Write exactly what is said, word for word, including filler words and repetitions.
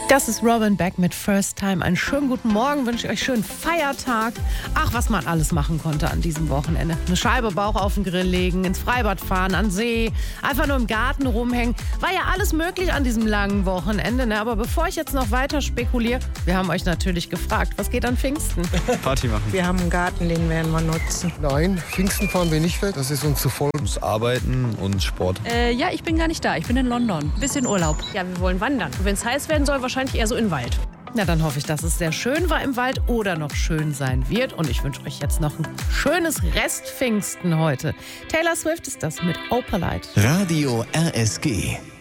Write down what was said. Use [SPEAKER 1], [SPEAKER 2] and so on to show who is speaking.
[SPEAKER 1] Das ist Robin Beck mit First Time. Einen schönen guten Morgen, wünsche ich euch schönen Feiertag. Ach, was man alles machen konnte an diesem Wochenende. Eine Scheibe Bauch auf den Grill legen, ins Freibad fahren, an See, einfach nur im Garten rumhängen. War ja alles möglich an diesem langen Wochenende. Ne? Aber bevor ich jetzt noch weiter spekuliere, wir haben euch natürlich gefragt, was geht an Pfingsten?
[SPEAKER 2] Party machen.
[SPEAKER 3] Wir haben einen Garten, den werden wir nutzen.
[SPEAKER 4] Nein, Pfingsten fahren wir nicht weg, das ist uns zu voll.
[SPEAKER 2] Muss arbeiten und Sport.
[SPEAKER 5] Äh, ja, ich bin gar nicht da. Ich bin in London. Bisschen Urlaub.
[SPEAKER 6] Ja, wir wollen wandern. Wenn es heiß werden soll, wahrscheinlich eher so in den Wald.
[SPEAKER 1] Na, dann hoffe ich, dass es sehr schön war im Wald oder noch schön sein wird. Und ich wünsche euch jetzt noch ein schönes Rest Pfingsten heute. Taylor Swift ist das mit Opalite.
[SPEAKER 7] Radio R S G.